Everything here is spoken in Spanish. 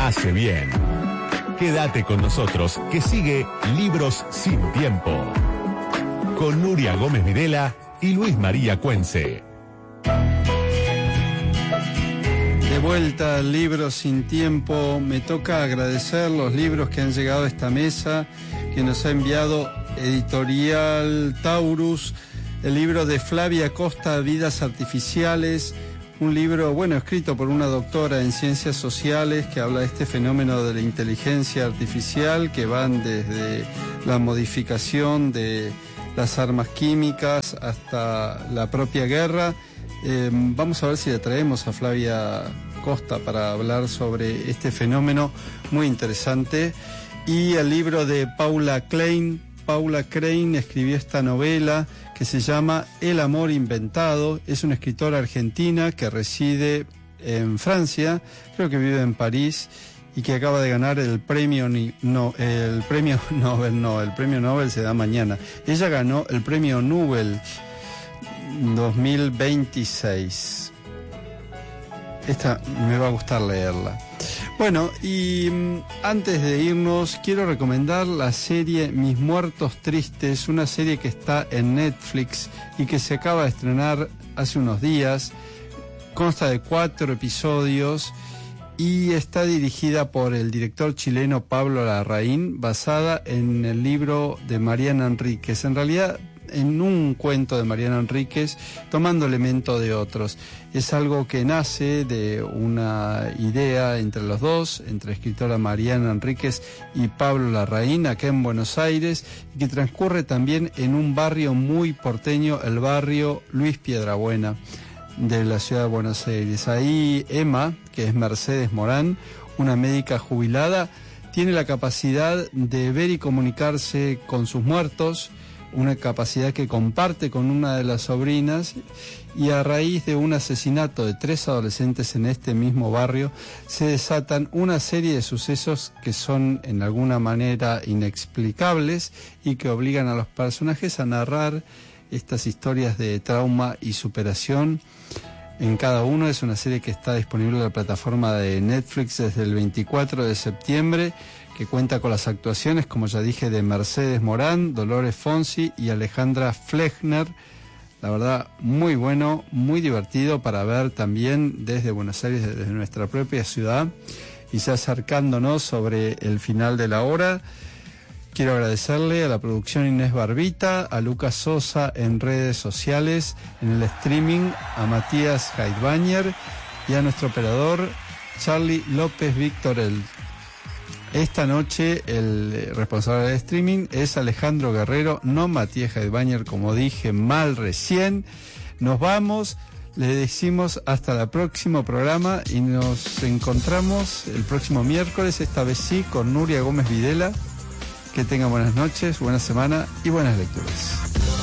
hace bien. Quédate con nosotros, que sigue Libros sin Tiempo, con Nuria Gómez Videla y Luis María Cuense. De vuelta al Libros sin Tiempo. Me toca agradecer los libros que han llegado a esta mesa, que nos ha enviado Editorial Taurus, el libro de Flavia Costa, Vidas Artificiales, un libro, escrito por una doctora en ciencias sociales que habla de este fenómeno de la inteligencia artificial, que van desde la modificación de las armas químicas hasta la propia guerra. Vamos a ver si le traemos a Flavia Costa para hablar sobre este fenómeno muy interesante. Y el libro de Paula Klein. Paula Klein escribió esta novela que se llama El amor inventado. Es una escritora argentina que reside en Francia, creo que vive en París, y que acaba de ganar el premio el premio Nobel se da mañana. Ella ganó el premio Nobel 2026. Esta me va a gustar leerla. Bueno, y antes de irnos, quiero recomendar la serie Mis Muertos Tristes, una serie que está en Netflix y que se acaba de estrenar hace unos días. Consta de 4 episodios y está dirigida por el director chileno Pablo Larraín, basada en el libro de Mariana Enríquez. En realidad, en un cuento de Mariana Enríquez, tomando elementos de otros. Es algo que nace de una idea entre los dos, entre la escritora Mariana Enríquez y Pablo Larraín, acá en Buenos Aires, y que transcurre también en un barrio muy porteño, el barrio Luis Piedrabuena de la ciudad de Buenos Aires. Ahí Emma, que es Mercedes Morán, una médica jubilada, tiene la capacidad de ver y comunicarse con sus muertos, una capacidad que comparte con una de las sobrinas, y a raíz de un asesinato de 3 adolescentes en este mismo barrio se desatan una serie de sucesos que son en alguna manera inexplicables y que obligan a los personajes a narrar estas historias de trauma y superación. En cada uno es una serie que está disponible en la plataforma de Netflix desde el 24 de septiembre, que cuenta con las actuaciones, como ya dije, de Mercedes Morán, Dolores Fonsi y Alejandra Flechner. La verdad, muy bueno, muy divertido para ver también desde Buenos Aires, desde nuestra propia ciudad. Y ya acercándonos sobre el final de la hora, quiero agradecerle a la producción Inés Barbita, a Lucas Sosa en redes sociales, en el streaming, a Matías Heidbañer y a nuestro operador Charlie López Victorel. Esta noche el responsable de streaming es Alejandro Guerrero, no Matías Heidbañer, como dije mal recién. Nos vamos, le decimos hasta el próximo programa y nos encontramos el próximo miércoles, esta vez sí, con Nuria Gómez Videla. Que tengan buenas noches, buena semana y buenas lecturas.